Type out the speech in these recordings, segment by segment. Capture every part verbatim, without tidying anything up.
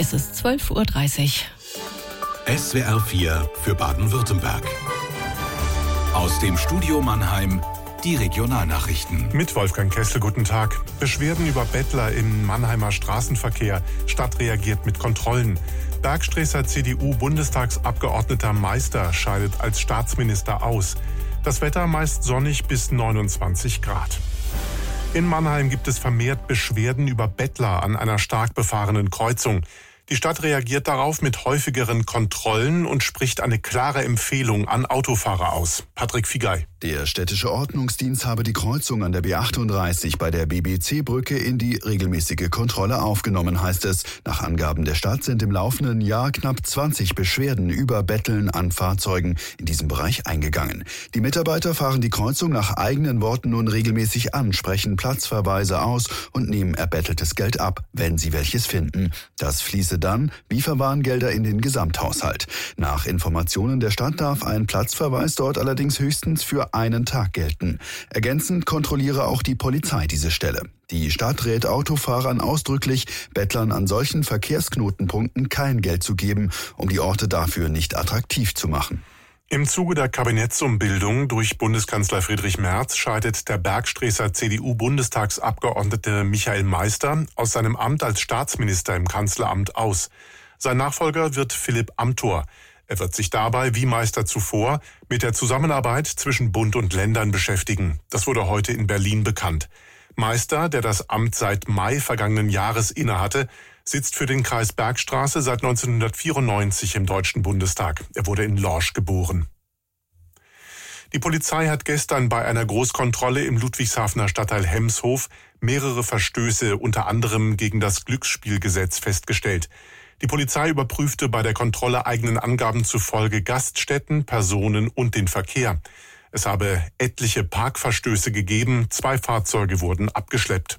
Es ist zwölf Uhr dreißig. S W R vier für Baden-Württemberg. Aus dem Studio Mannheim die Regionalnachrichten. Mit Wolfgang Kessel, guten Tag. Beschwerden über Bettler im Mannheimer Straßenverkehr. Stadt reagiert mit Kontrollen. Bergstresser C D U-Bundestagsabgeordneter Meister scheidet als Staatsminister aus. Das Wetter meist sonnig bis neunundzwanzig Grad. In Mannheim gibt es vermehrt Beschwerden über Bettler an einer stark befahrenen Kreuzung. Die Stadt reagiert darauf mit häufigeren Kontrollen und spricht eine klare Empfehlung an Autofahrer aus. Patrick Figay. Der städtische Ordnungsdienst habe die Kreuzung an der B achtunddreißig bei der B B C-Brücke in die regelmäßige Kontrolle aufgenommen, heißt es. Nach Angaben der Stadt sind im laufenden Jahr knapp zwanzig Beschwerden über Betteln an Fahrzeugen in diesem Bereich eingegangen. Die Mitarbeiter fahren die Kreuzung nach eigenen Worten nun regelmäßig an, sprechen Platzverweise aus und nehmen erbetteltes Geld ab, wenn sie welches finden. Das fließe dann wie Verwarngelder in den Gesamthaushalt. Nach Informationen der Stadt darf ein Platzverweis dort allerdings höchstens für einen Tag gelten. Ergänzend kontrolliere auch die Polizei diese Stelle. Die Stadt rät Autofahrern ausdrücklich, Bettlern an solchen Verkehrsknotenpunkten kein Geld zu geben, um die Orte dafür nicht attraktiv zu machen. Im Zuge der Kabinettsumbildung durch Bundeskanzler Friedrich Merz scheidet der Bergstresser C D U-Bundestagsabgeordnete Michael Meister aus seinem Amt als Staatsminister im Kanzleramt aus. Sein Nachfolger wird Philipp Amthor. Er wird sich dabei, wie Meister zuvor, mit der Zusammenarbeit zwischen Bund und Ländern beschäftigen. Das wurde heute in Berlin bekannt. Meister, der das Amt seit Mai vergangenen Jahres innehatte, sitzt für den Kreis Bergstraße seit neunzehnhundertvierundneunzig im Deutschen Bundestag. Er wurde in Lorsch geboren. Die Polizei hat gestern bei einer Großkontrolle im Ludwigshafener Stadtteil Hemshof mehrere Verstöße, unter anderem gegen das Glücksspielgesetz, festgestellt. Die Polizei überprüfte bei der Kontrolle eigenen Angaben zufolge Gaststätten, Personen und den Verkehr. Es habe etliche Parkverstöße gegeben, zwei Fahrzeuge wurden abgeschleppt.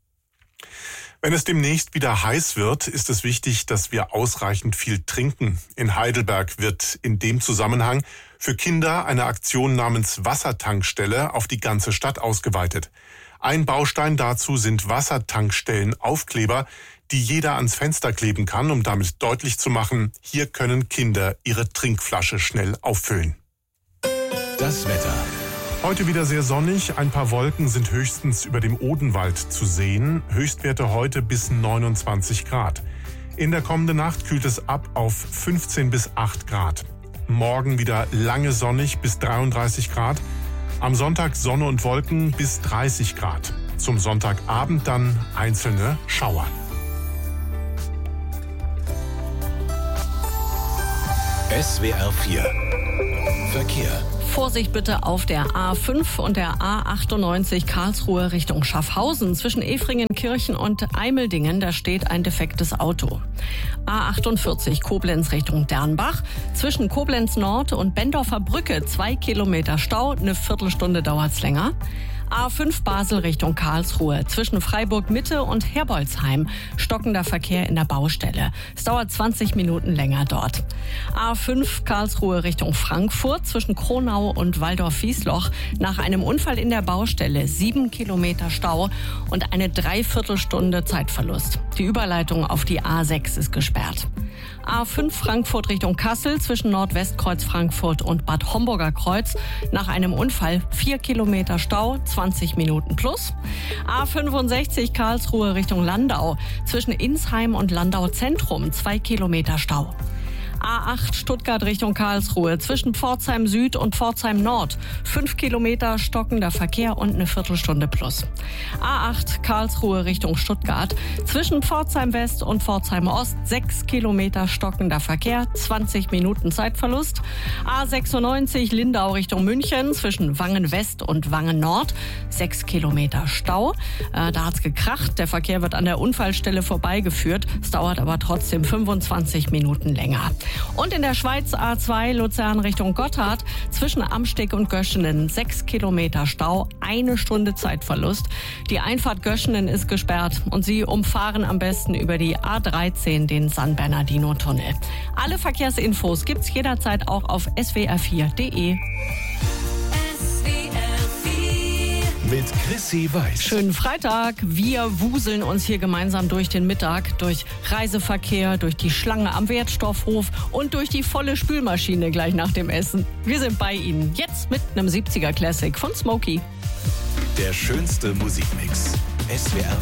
Wenn es demnächst wieder heiß wird, ist es wichtig, dass wir ausreichend viel trinken. In Heidelberg wird in dem Zusammenhang für Kinder eine Aktion namens Wassertankstelle auf die ganze Stadt ausgeweitet. Ein Baustein dazu sind Wassertankstellen-Aufkleber, die jeder ans Fenster kleben kann, um damit deutlich zu machen, hier können Kinder ihre Trinkflasche schnell auffüllen. Das Wetter. Heute wieder sehr sonnig, ein paar Wolken sind höchstens über dem Odenwald zu sehen. Höchstwerte heute bis neunundzwanzig Grad. In der kommenden Nacht kühlt es ab auf fünfzehn bis acht Grad. Morgen wieder lange sonnig bis dreiunddreißig Grad. Am Sonntag Sonne und Wolken bis dreißig Grad. Zum Sonntagabend dann einzelne Schauer. S W R vier Verkehr. Vorsicht bitte auf der A fünf und der A achtundneunzig Karlsruhe Richtung Schaffhausen. Zwischen Efringenkirchen und Eimeldingen, da steht ein defektes Auto. A achtundvierzig Koblenz Richtung Dernbach. Zwischen Koblenz Nord und Bendorfer Brücke zwei Kilometer Stau. Eine Viertelstunde dauert's länger. A fünf Basel Richtung Karlsruhe. Zwischen Freiburg Mitte und Herbolzheim stockender Verkehr in der Baustelle. Es dauert zwanzig Minuten länger dort. A fünf Karlsruhe Richtung Frankfurt. Zwischen Kronau und Waldorf-Wiesloch nach einem Unfall in der Baustelle sieben Kilometer Stau und eine Dreiviertelstunde Zeitverlust. Die Überleitung auf die A sechs ist gesperrt. A fünf Frankfurt Richtung Kassel zwischen Nordwestkreuz Frankfurt und Bad Homburger Kreuz nach einem Unfall vier Kilometer Stau, zwanzig Minuten plus. A fünfundsechzig Karlsruhe Richtung Landau zwischen Insheim und Landau Zentrum zwei Kilometer Stau. A acht Stuttgart Richtung Karlsruhe zwischen Pforzheim Süd und Pforzheim Nord. Fünf Kilometer stockender Verkehr und eine Viertelstunde plus. A acht Karlsruhe Richtung Stuttgart zwischen Pforzheim West und Pforzheim Ost. Sechs Kilometer stockender Verkehr, zwanzig Minuten Zeitverlust. A sechsundneunzig Lindau Richtung München zwischen Wangen West und Wangen Nord. Sechs Kilometer Stau. Äh, da hat's gekracht. Der Verkehr wird an der Unfallstelle vorbeigeführt. Es dauert aber trotzdem fünfundzwanzig Minuten länger. Und in der Schweiz A zwei Luzern Richtung Gotthard zwischen Amsteg und Göschenen sechs Kilometer Stau, eine Stunde Zeitverlust. Die Einfahrt Göschenen ist gesperrt und Sie umfahren am besten über die A dreizehn den San Bernardino Tunnel. Alle Verkehrsinfos gibt's jederzeit auch auf s w r vier punkt d e. mit Chrissy Weiß. Schönen Freitag. Wir wuseln uns hier gemeinsam durch den Mittag, durch Reiseverkehr, durch die Schlange am Wertstoffhof und durch die volle Spülmaschine gleich nach dem Essen. Wir sind bei Ihnen. Jetzt mit einem siebziger Classic von Smokey. Der schönste Musikmix. S W R